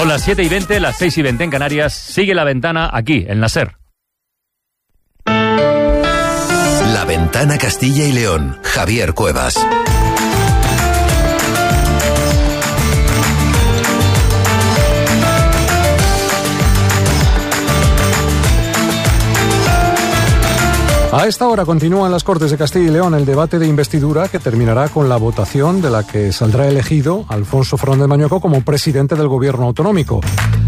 las 7:20, las 6:20 en Canarias. Sigue La Ventana aquí, en la SER. La Ventana Castilla y León. Javier Cuevas. A esta hora continúa en las Cortes de Castilla y León el debate de investidura que terminará con la votación de la que saldrá elegido Alfonso Fernández Mañueco como presidente del gobierno autonómico.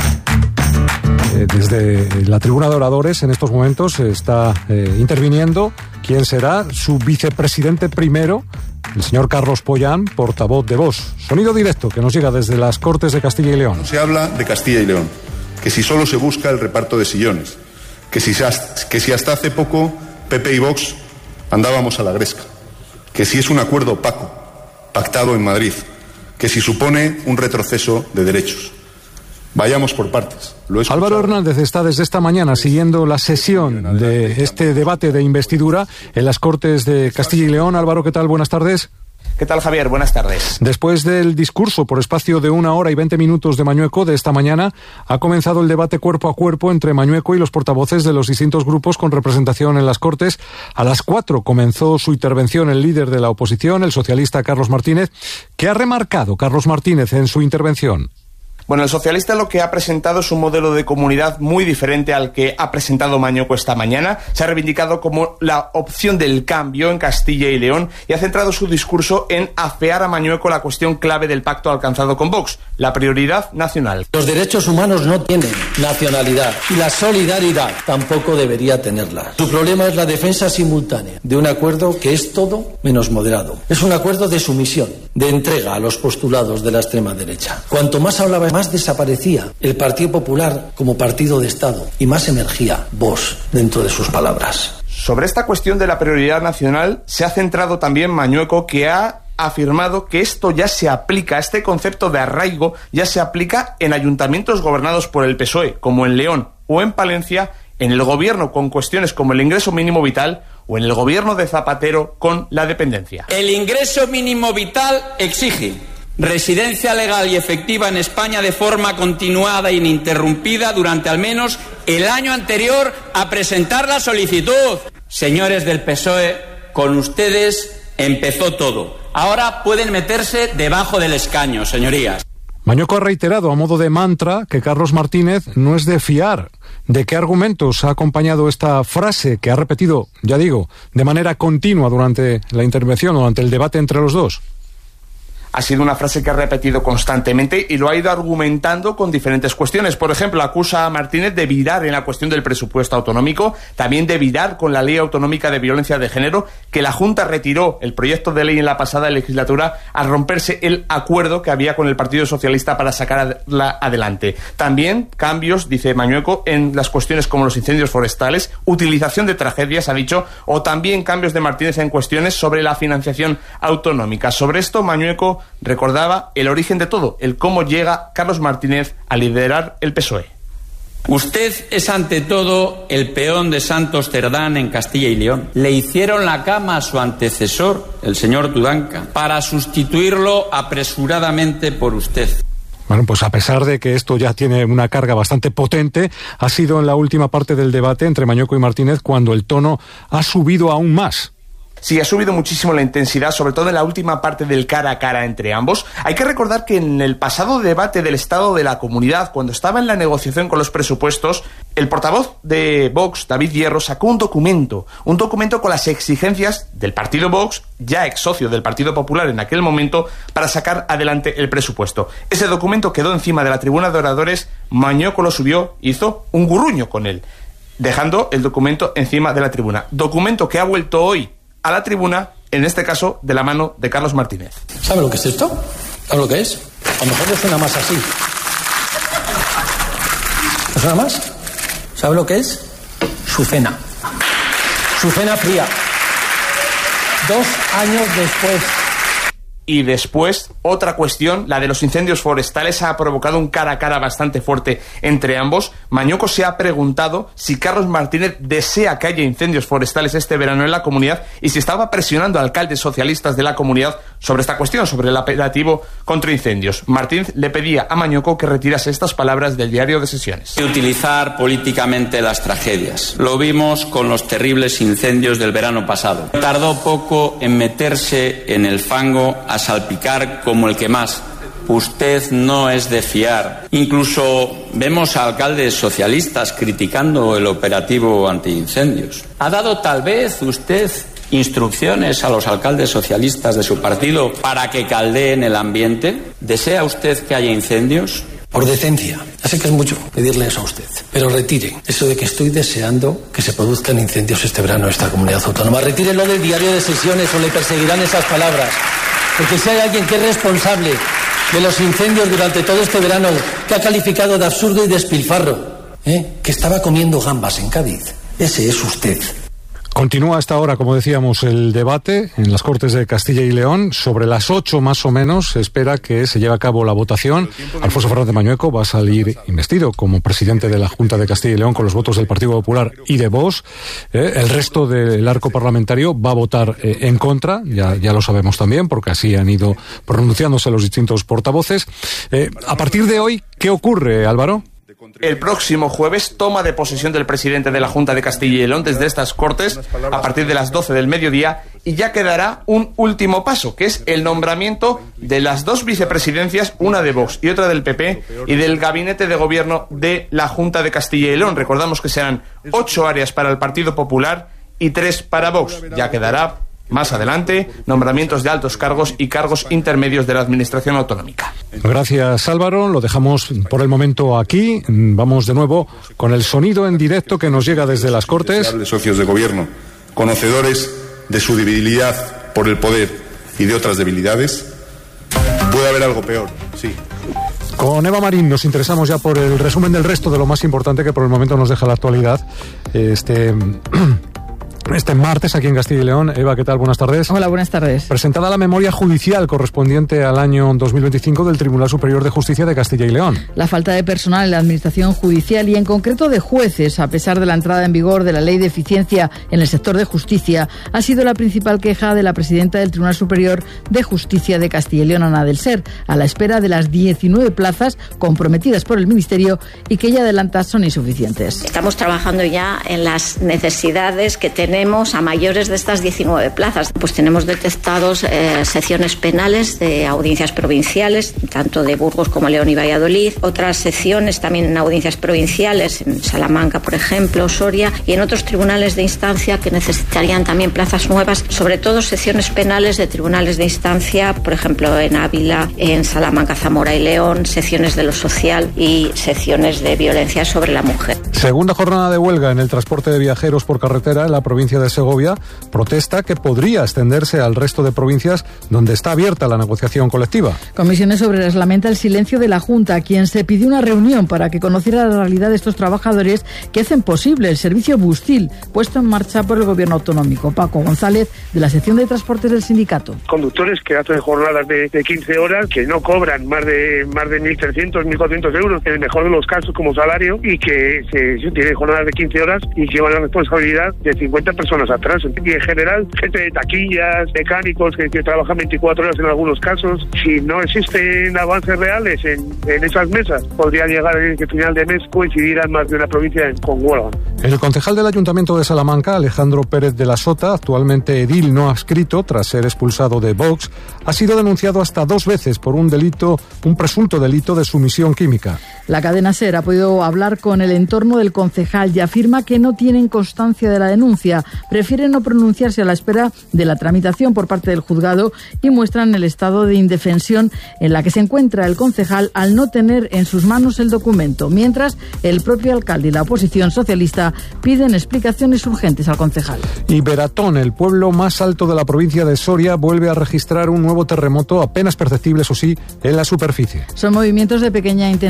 Desde la tribuna de oradores en estos momentos se está interviniendo quién será su vicepresidente primero, el señor Carlos Pollán, portavoz de Vox. Sonido directo que nos llega desde las Cortes de Castilla y León. Se habla de Castilla y León, que si solo se busca el reparto de sillones, que si hasta hace poco PP y Vox andábamos a la gresca, que si es un acuerdo opaco, pactado en Madrid, que si supone un retroceso de derechos. Vayamos por partes. Álvaro Hernández está desde esta mañana siguiendo la sesión de este debate de investidura en las Cortes de Castilla y León. Álvaro, ¿qué tal? Buenas tardes. ¿Qué tal, Javier? Buenas tardes. Después del discurso por espacio de 1 hora y 20 minutos de Mañueco de esta mañana, ha comenzado el debate cuerpo a cuerpo entre Mañueco y los portavoces de los distintos grupos con representación en las Cortes. A las 4 comenzó su intervención el líder de la oposición, el socialista Carlos Martínez. ¿Qué ha remarcado Carlos Martínez en su intervención? Bueno, el socialista lo que ha presentado es un modelo de comunidad muy diferente al que ha presentado Mañueco esta mañana. Se ha reivindicado como la opción del cambio en Castilla y León y ha centrado su discurso en afear a Mañueco la cuestión clave del pacto alcanzado con Vox, la prioridad nacional. Los derechos humanos no tienen nacionalidad y la solidaridad tampoco debería tenerla. Su problema es la defensa simultánea de un acuerdo que es todo menos moderado. Es un acuerdo de sumisión, de entrega a los postulados de la extrema derecha. Cuanto más hablaba, más desaparecía el Partido Popular como partido de Estado y más emergía Vox dentro de sus palabras. Sobre esta cuestión de la prioridad nacional se ha centrado también Mañueco, que ha afirmado que esto ya se aplica, este concepto de arraigo ya se aplica en ayuntamientos gobernados por el PSOE, como en León o en Palencia, en el gobierno con cuestiones como el ingreso mínimo vital o en el gobierno de Zapatero con la dependencia. El ingreso mínimo vital exige residencia legal y efectiva en España de forma continuada e ininterrumpida durante al menos el año anterior a presentar la solicitud. Señores del PSOE, con ustedes empezó todo. Ahora pueden meterse debajo del escaño, señorías. Mañueco ha reiterado a modo de mantra que Carlos Martínez no es de fiar. ¿De qué argumentos ha acompañado esta frase que ha repetido, ya digo, de manera continua durante la intervención, durante el debate entre los dos? Ha sido una frase que ha repetido constantemente y lo ha ido argumentando con diferentes cuestiones. Por ejemplo, acusa a Martínez de virar en la cuestión del presupuesto autonómico, también de virar con la Ley Autonómica de Violencia de Género, que la Junta retiró el proyecto de ley en la pasada legislatura al romperse el acuerdo que había con el Partido Socialista para sacarla adelante. También cambios, dice Mañueco, en las cuestiones como los incendios forestales, utilización de tragedias, ha dicho, o también cambios de Martínez en cuestiones sobre la financiación autonómica. Sobre esto, Mañueco recordaba el origen de todo, el cómo llega Carlos Martínez a liderar el PSOE. Usted es ante todo el peón de Santos Cerdán en Castilla y León. Le hicieron la cama a su antecesor, el señor Tudanca, para sustituirlo apresuradamente por usted. Bueno, pues a pesar de que esto ya tiene una carga bastante potente, ha sido en la última parte del debate entre Mañueco y Martínez cuando el tono ha subido aún más. Sí, ha subido muchísimo la intensidad, sobre todo en la última parte del cara a cara entre ambos. Hay que recordar que en el pasado debate del Estado de la Comunidad, cuando estaba en la negociación con los presupuestos, el portavoz de Vox, David Hierro, sacó un documento con las exigencias del partido Vox, ya ex socio del Partido Popular en aquel momento, para sacar adelante el presupuesto. Ese documento quedó encima de la tribuna de oradores, Mañueco lo subió, hizo un gurruño con él, dejando el documento encima de la tribuna. Documento que ha vuelto hoy a la tribuna, en este caso, de la mano de Carlos Martínez. ¿Sabe lo que es esto? ¿Sabe lo que es? A lo mejor le suena más así. ¿No suena más? ¿Sabe lo que es? Su cena. Su cena fría. 2 años después. Y después, otra cuestión, la de los incendios forestales, ha provocado un cara a cara bastante fuerte entre ambos. Mañueco se ha preguntado si Carlos Martínez desea que haya incendios forestales este verano en la comunidad y si estaba presionando a alcaldes socialistas de la comunidad sobre esta cuestión, sobre el operativo contra incendios. Martínez le pedía a Mañueco que retirase estas palabras del diario de sesiones. Utilizar políticamente las tragedias. Lo vimos con los terribles incendios del verano pasado. Tardó poco en meterse en el fango a salpicar como el que más. Usted no es de fiar. Incluso vemos a alcaldes socialistas criticando el operativo antiincendios. ¿Ha dado tal vez usted instrucciones a los alcaldes socialistas de su partido para que caldeen el ambiente? ¿Desea usted que haya incendios? Por decencia, ya sé que es mucho pedirle eso a usted, pero retire eso de que estoy deseando que se produzcan incendios este verano en esta comunidad autónoma. Retírelo del diario de sesiones o le perseguirán esas palabras. Porque si hay alguien que es responsable de los incendios durante todo este verano, que ha calificado de absurdo y despilfarro, que estaba comiendo gambas en Cádiz, ese es usted. Continúa hasta ahora, como decíamos, el debate en las Cortes de Castilla y León. Sobre las 8 más o menos se espera que se lleve a cabo la votación. Alfonso Fernández Mañueco va a salir investido como presidente de la Junta de Castilla y León con los votos del Partido Popular y de Vox. El resto del arco parlamentario va a votar en contra, ya lo sabemos también, porque así han ido pronunciándose los distintos portavoces. A partir de hoy, ¿qué ocurre, Álvaro? El próximo jueves, toma de posesión del presidente de la Junta de Castilla y León desde estas Cortes a partir de las 12 del mediodía, y ya quedará un último paso, que es el nombramiento de las 2 vicepresidencias, una de Vox y otra del PP, y del gabinete de gobierno de la Junta de Castilla y León. Recordamos que serán 8 áreas para el Partido Popular y 3 para Vox. Ya quedará más adelante nombramientos de altos cargos y cargos intermedios de la administración autonómica. Gracias, Álvaro. Lo dejamos por el momento aquí. Vamos de nuevo con el sonido en directo que nos llega desde las Cortes. Socios de gobierno, conocedores de su debilidad por el poder y de otras debilidades. Puede haber algo peor, sí. Con Eva Marín nos interesamos ya por el resumen del resto de lo más importante que por el momento nos deja la actualidad. Este martes aquí en Castilla y León. Eva, ¿qué tal? Buenas tardes. Hola, buenas tardes. Presentada la memoria judicial correspondiente al año 2025 del Tribunal Superior de Justicia de Castilla y León. La falta de personal en la administración judicial y en concreto de jueces, a pesar de la entrada en vigor de la Ley de Eficiencia en el sector de justicia, ha sido la principal queja de la presidenta del Tribunal Superior de Justicia de Castilla y León, Ana del Ser, a la espera de las 19 plazas comprometidas por el Ministerio y que ella adelanta son insuficientes. Estamos trabajando ya en las necesidades que tenemos a mayores de estas 19 plazas. Pues tenemos detectados secciones penales de audiencias provinciales, tanto de Burgos como León y Valladolid, otras secciones también en audiencias provinciales, en Salamanca, por ejemplo, Soria, y en otros tribunales de instancia que necesitarían también plazas nuevas, sobre todo secciones penales de tribunales de instancia, por ejemplo, en Ávila, en Salamanca, Zamora y León, secciones de lo social y secciones de violencia sobre la mujer. Segunda jornada de huelga en el transporte de viajeros por carretera en la provincia de Segovia, protesta que podría extenderse al resto de provincias donde está abierta la negociación colectiva. Comisiones Obreras lamenta el silencio de la Junta, a quien se pidió una reunión para que conociera la realidad de estos trabajadores que hacen posible el servicio Bustil puesto en marcha por el Gobierno autonómico. Paco González, de la sección de transportes del sindicato. Conductores que hacen jornadas de 15 horas, que no cobran más de 1.300, 1.400 euros, en el mejor de los casos como salario, y que se tienen jornadas de 15 horas y llevan la responsabilidad de 50 personas atrás. Y en general, gente de taquillas, mecánicos que trabajan 24 horas en algunos casos. Si no existen avances reales en esas mesas, podría llegar el final de mes coincidirán más de una provincia con huelga. El concejal del Ayuntamiento de Salamanca, Alejandro Pérez de la Sota, actualmente edil no adscrito tras ser expulsado de Vox, ha sido denunciado hasta 2 veces por un presunto delito de sumisión química. La cadena SER ha podido hablar con el entorno del concejal y afirma que no tienen constancia de la denuncia. Prefieren no pronunciarse a la espera de la tramitación por parte del juzgado y muestran el estado de indefensión en la que se encuentra el concejal al no tener en sus manos el documento, mientras el propio alcalde y la oposición socialista piden explicaciones urgentes al concejal. Y Beratón, el pueblo más alto de la provincia de Soria, vuelve a registrar un nuevo terremoto apenas perceptible, eso sí, en la superficie. Son movimientos de pequeña intensidad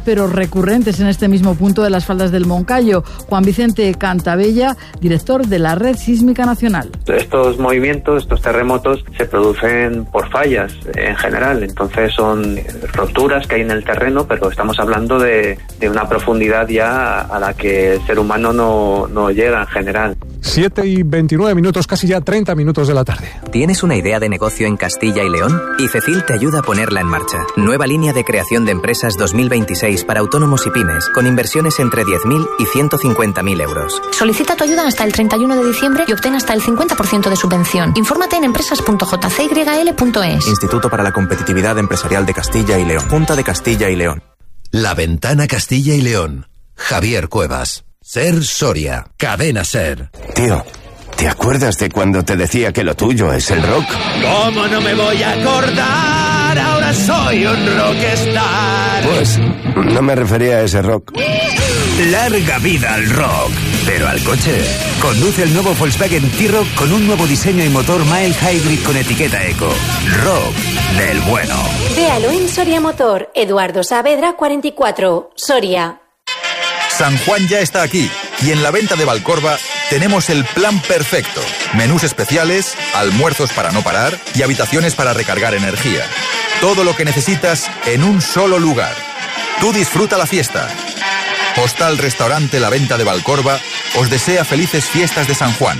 pero recurrentes en este mismo punto de las faldas del Moncayo. Juan Vicente Cantabella, director de la Red Sísmica Nacional. Estos movimientos, estos terremotos, se producen por fallas en general, entonces son roturas que hay en el terreno, pero estamos hablando de una profundidad ya a la que el ser humano no llega en general. 7:29, casi ya 30 minutos de la tarde. ¿Tienes una idea de negocio en Castilla y León? IFECIL te ayuda a ponerla en marcha. Nueva línea de creación de empresas 2026 para autónomos y pymes, con inversiones entre 10.000 y 150.000 euros. Solicita tu ayuda hasta el 31 de diciembre y obtén hasta el 50% de subvención. Infórmate en empresas.jcyl.es. Instituto para la Competitividad Empresarial de Castilla y León. Junta de Castilla y León. La Ventana Castilla y León. Javier Cuevas. Ser Soria. Cadena Ser. Tío, ¿te acuerdas de cuando te decía que lo tuyo es el rock? ¿Cómo no me voy a acordar? Ahora soy un rockstar. Pues no me refería a ese rock. Larga vida al rock, pero al coche. Conduce el nuevo Volkswagen T-Roc con un nuevo diseño y motor mild hybrid con etiqueta eco. Rock del bueno. Véalo en Soria Motor, Eduardo Saavedra 44, Soria. San Juan ya está aquí y en la venta de Valcorba tenemos el plan perfecto. Menús especiales, almuerzos para no parar y habitaciones para recargar energía. Todo lo que necesitas en un solo lugar. Tú disfruta la fiesta. Hostal Restaurante La Venta de Valcorba os desea felices fiestas de San Juan.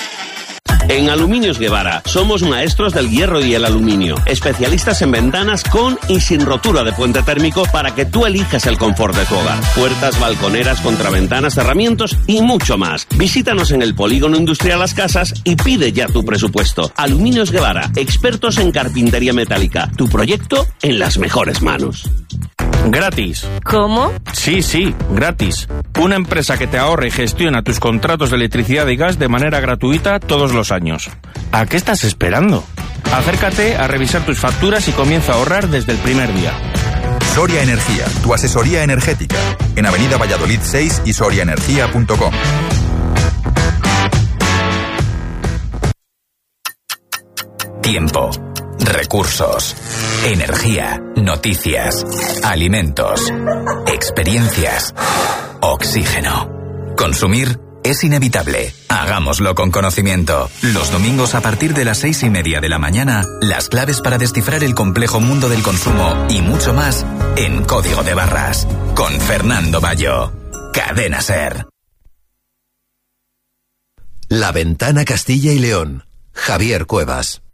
En Aluminios Guevara somos maestros del hierro y el aluminio, especialistas en ventanas con y sin rotura de puente térmico para que tú elijas el confort de tu hogar. Puertas, balconeras, contraventanas, cerramientos y mucho más. Visítanos en el Polígono Industrial Las Casas y pide ya tu presupuesto. Aluminios Guevara, expertos en carpintería metálica. Tu proyecto en las mejores manos. Gratis. ¿Cómo? Sí, gratis. Una empresa que te ahorra y gestiona tus contratos de electricidad y gas de manera gratuita todos los años. ¿A qué estás esperando? Acércate a revisar tus facturas y comienza a ahorrar desde el primer día. Soria Energía, tu asesoría energética. En Avenida Valladolid 6 y soriaenergia.com. Tiempo, recursos, energía, noticias, alimentos, experiencias, oxígeno. Consumir es inevitable. Hagámoslo con conocimiento. Los domingos a partir de las 6:30 de la mañana, las claves para descifrar el complejo mundo del consumo y mucho más en Código de Barras. Con Fernando Bayo. Cadena Ser. La Ventana Castilla y León. Javier Cuevas.